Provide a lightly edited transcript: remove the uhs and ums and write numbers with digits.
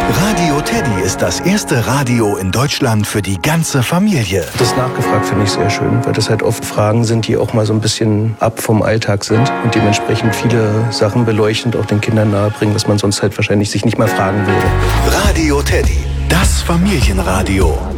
Radio Teddy ist das erste Radio in Deutschland für die ganze Familie. Das nachgefragt finde ich sehr schön, weil das halt oft Fragen sind, die auch mal so ein bisschen ab vom Alltag sind und dementsprechend viele Sachen beleuchten und auch den Kindern nahebringen, was man sonst halt wahrscheinlich sich nicht mal fragen würde. Radio Teddy, das Familienradio.